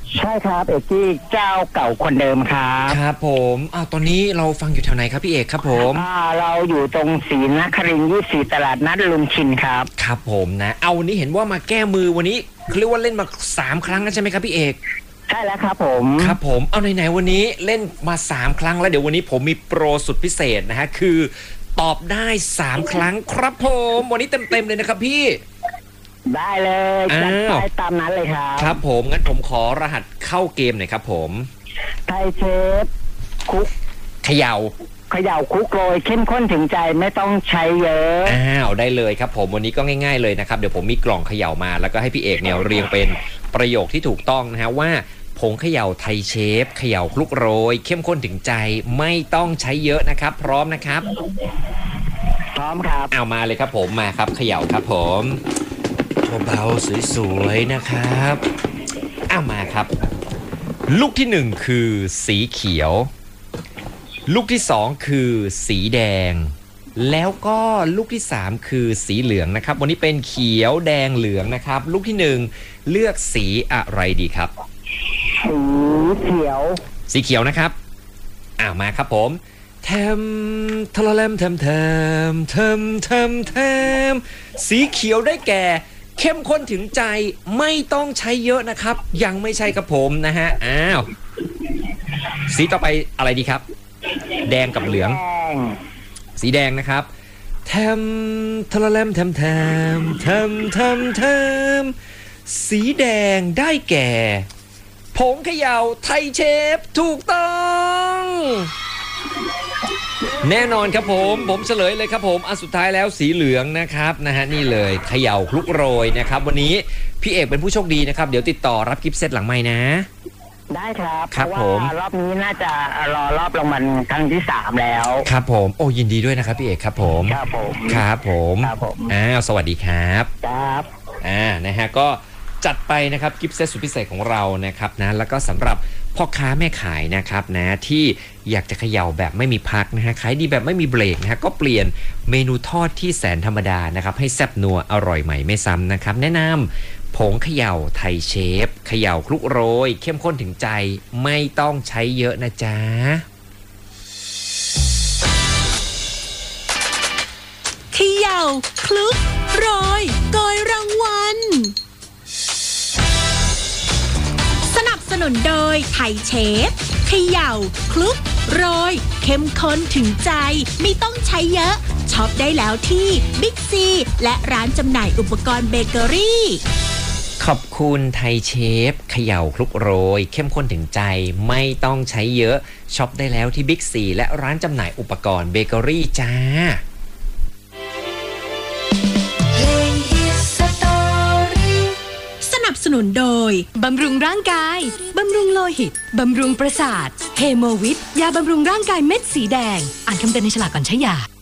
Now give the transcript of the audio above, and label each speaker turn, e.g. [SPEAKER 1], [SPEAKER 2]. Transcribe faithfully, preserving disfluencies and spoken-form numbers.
[SPEAKER 1] ใช่ครับเอกกี้เจ้าเก่าคนเดิมครับ
[SPEAKER 2] ครับผมอ้าวตอนนี้เราฟังอยู่แถวไหนครับพี่เอกครับผม
[SPEAKER 1] อ่าเราอยู่ตรงศรีนครินทร์ยี่สิบสี่ตลาดนัดลุมชินครับ
[SPEAKER 2] ครับผมนะเอาวันนี้เห็นว่ามาแก้มือวันนี้เขาเรียกว่าเล่นมาสามครั้งแล้วใช่ไหมครับพี่เอก
[SPEAKER 1] ใช่แล้วครับผม
[SPEAKER 2] ครับผมเอาไหนๆวันนี้เล่นมาสามครั้งแล้วเดี๋ยววันนี้ผมมีโปรสุดพิเศษนะฮะคือตอบได้สามครั้งครับผมวันนี้เต็มๆเลยนะครับพี่
[SPEAKER 1] ได้เลยจัดไปตามนั้นเลยครับ
[SPEAKER 2] ครับผมงั้นผมขอรหัสเข้าเกมหน่อยครับผม
[SPEAKER 1] ไทยเชฟคุก
[SPEAKER 2] เขย่า
[SPEAKER 1] เขย่าคุกโรยเข้มข้นถึงใจไม่ต้องใช้เยอะ
[SPEAKER 2] อ้าวได้เลยครับผมวันนี้ก็ง่ายๆเลยนะครับเดี๋ยวผมมีกล่องเขย่ามาแล้วก็ให้พี่เอกเนี่ยเรียงเป็นประโยคที่ถูกต้องนะฮะว่าผงเขย่าไทยเชฟเขย่าคลุกโรยเข้มข้นถึงใจไม่ต้องใช้เยอะนะครับพร้อมนะครับ
[SPEAKER 1] พร้อมครับ
[SPEAKER 2] เอามาเลยครับผมมาครับเขย่าครับผมเบาๆสวยๆนะครับเอามาครับลูกที่หนึ่งคือสีเขียวลูกที่สองคือสีแดงแล้วก็ลูกที่สามคือสีเหลืองนะครับวันนี้เป็นเขียวแดงเหลืองนะครับลูกที่หนึ่งเลือกสีอะไรดีครับ
[SPEAKER 1] สีเขียว
[SPEAKER 2] สีเขียวนะครับอ่ามาครับผมแทมทะเลมแทมแทมแทมแทมแทมสีเขียวได้แก่เข้มข้นถึงใจไม่ต้องใช้เยอะนะครับยังไม่ใช่ครับผมนะฮะอ้าวสีต่อไปอะไรดีครับแดงกับเหลืองสีแดงนะครับแทมทะเลมแทมแทมแทมแทมแทมสีแดงได้แก่ผงเขย่าไทยเชฟถูกต้องแน่นอนครับผมผมเฉลยเลยครับผมอันสุดท้ายแล้วสีเหลืองนะครับนะฮะนี่เลยเขย่าคลุกโรยนะครับวันนี้พี่เอกเป็นผู้โชคดีนะครับเดี๋ยวติดต่อรับกิฟต์เซตหลังไมค์นะ
[SPEAKER 1] ได้ครับ
[SPEAKER 2] ครับผม
[SPEAKER 1] รอบนี้น่าจะรอรอบรางวัลครั้งที่สามแล้ว
[SPEAKER 2] ครับผมโอ้ยินดีด้วยนะครับพี่เอกครับผม
[SPEAKER 1] ครับผม
[SPEAKER 2] ครับผม
[SPEAKER 1] ครับผม
[SPEAKER 2] อ้าวสวัสดีครับ
[SPEAKER 1] ครับ
[SPEAKER 2] อ่านะฮะก็จัดไปนะครับกิฟต์เซตสุดพิเศษของเรานะครับนะแล้วก็สำหรับพ่อค้าแม่ขายนะครับนะที่อยากจะเขย่าแบบไม่มีพักนะฮะขายดีแบบไม่มีเบรกนะฮะก็เปลี่ยนเมนูทอดที่แสนธรรมดานะครับให้แซ่บนัวอร่อยใหม่ไม่ซ้ำนะครับแนะนำผงเขย่าไทยเชฟเขย่าคลุกโรยเข้มข้นถึงใจไม่ต้องใช้เยอะนะจ๊ะ
[SPEAKER 3] เขย่าคลุกโรยโกยรางวัลสนับสนุนโดยไทยเชฟเขย่าคลุกโรยเข้มข้นถึงใจไม่ต้องใช้เยอะช็อปได้แล้วที่บิ๊กซีและร้านจำหน่ายอุปกรณ์เบเกอรี่
[SPEAKER 2] ขอบคุณไทยเชฟเขย่าคลุกโรยเข้มข้นถึงใจไม่ต้องใช้เยอะช็อปได้แล้วที่บิ๊กซีและร้านจำหน่ายอุปกรณ์เบเกอรี่จ้า
[SPEAKER 3] สนับสนุนโดยบำรุงร่างกายบำรุงโลหิตบำรุงประสาทเฮโมวิทยาบำรุงร่างกายเม็ดสีแดงอ่านคำเตือนในฉลากก่อนใช้ยา